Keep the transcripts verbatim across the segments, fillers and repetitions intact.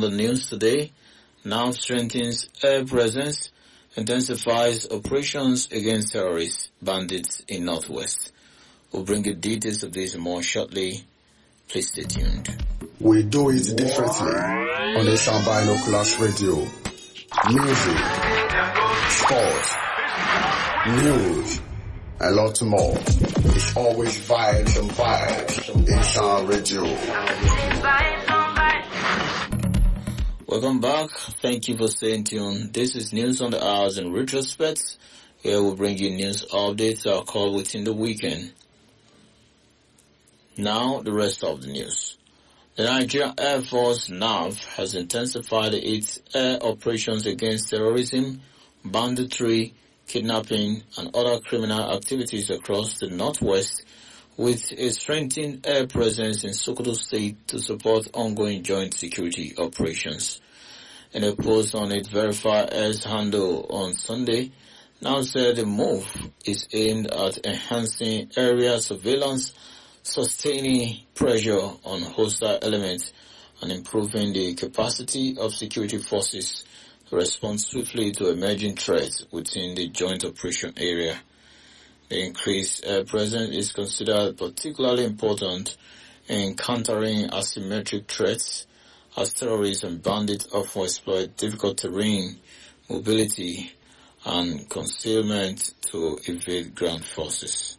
on the news today. Now strengthens air presence, intensifies operations against terrorists, bandits in Northwest. We'll bring you details of this more shortly. Please stay tuned. We do it differently on the Sound Binoculars Radio. Music, sports, news, a lot more. It's always vibes and vibes in Sound Radio. Welcome back. Thank you for staying tuned. This is News on the Hours in Retrospect. Here we'll bring you news updates that are called within the weekend. Now, the rest of the news. The Nigerian Air Force N A V has intensified its air operations against terrorism, banditry, kidnapping, and other criminal activities across the Northwest, with a strengthened air presence in Sokoto State to support ongoing joint security operations. In a post on its Verify Air's handle on Sunday, N A V said the move is aimed at enhancing area surveillance, sustaining pressure on hostile elements, and improving the capacity of security forces to respond swiftly to emerging threats within the joint operation area. The increased air presence is considered particularly important in countering asymmetric threats, as terrorists and bandits often exploit difficult terrain, mobility, and concealment to evade ground forces.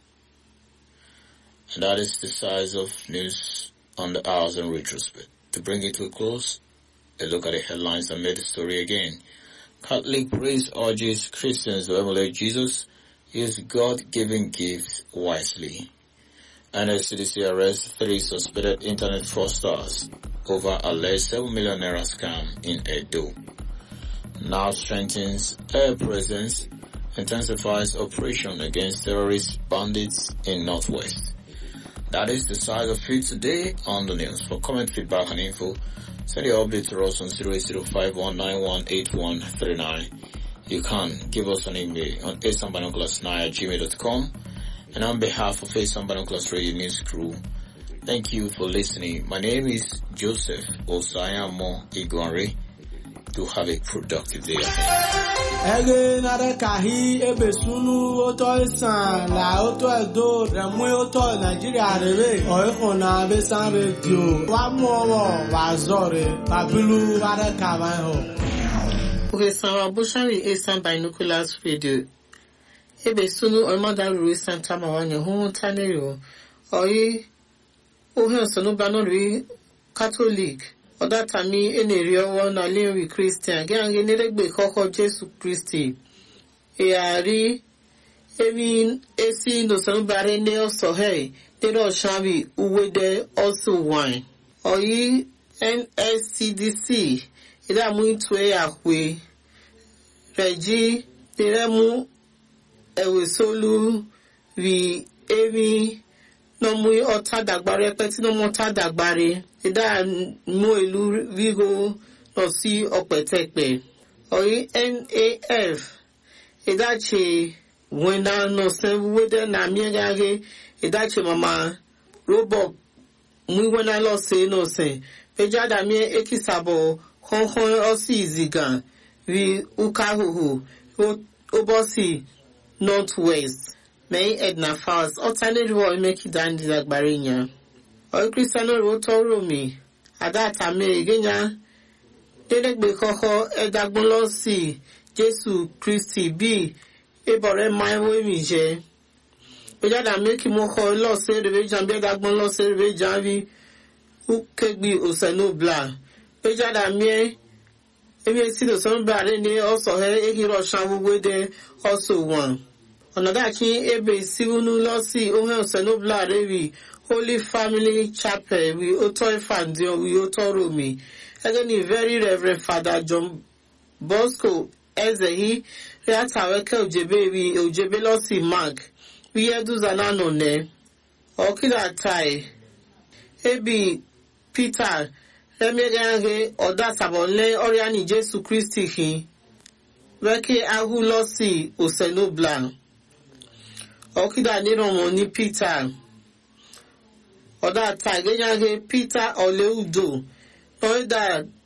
And that is the size of news on the hours in retrospect. To bring it to a close, a look at the headlines that made the story again. Catholic priest urges Christians to emulate Jesus, use God-given gifts wisely. N S C D C arrests three suspected internet fraudsters over alleged seven million naira scam in Edo. Now strengthens air presence, intensifies operation against terrorists, bandits in Northwest. That is the size of it today on the news. For comment, feedback, and info, send your update to us on zero eight zero five one nine one eight one three nine. You can give us an email on a sound binoculars nine at gmail dot com. And on behalf of a Sound Binoculars Radio News crew, thank you for listening. My name is Joseph Osayamo Iguare. To have a productive day ahead. Again, at Kahi, Ebesunu, Oto Isan, La Oto Edo, Remu Oto, Nigeria, Reve, Oekona, Besan Radio, Wamo, Wazore, Babilu, Vada Kavaho. Okay, so Abushari Eastern Binoculars Radio. Ebesunu, Omada Rui Santa Mawanya, Homo Tanero, Oye, Ohe Sonobano, Catholic. Oda tami area one na lewi Christian ge ange neregbe koko Jesu Christi e ari emi esi no so bare ne oso hey they do shabi uwede also wine oyi N S C D C ida mu itu e akwe reji teremu ewe solu vi emi no mu ota dagbare peti no mo ta dagbare ida mo ilu vigo no si opetepe oyi N A F ida che wena no se wede na miegage ida che mama robo mu wena lo se no se peja da mi ekisabo hon hon osi zigan vi ukahuhu obosi Northwest May Edna Fowles alternate role make it down the Barinya. Or Cristiano Rotoro me. At that time, Genya Dedek Bekoho Edagbolosi Jesu Christi B. Ebore my way mije. Ejada make him more loss, say the region Bedagbolo, say the Javi, who could be Osano Bla. Ejada me. If you see the sun bad, and they also had a hero shawu with there also one. Another king ebe sivunu losi ohe osenobla revi Holy Family Chapel we otoy fandio we otoromi. Again, very Reverend Father John Bosco Ezehi Reataweke Ojebe we Ojebe losi mag we edu zanano ne okida tai ebi Peter Remegenge Oda Sabonle Oriani Jesu Christi hi Weke ahu losi osenobla Okida niromo ni Peter. Oda ta genyage Peter Oleudo. Oida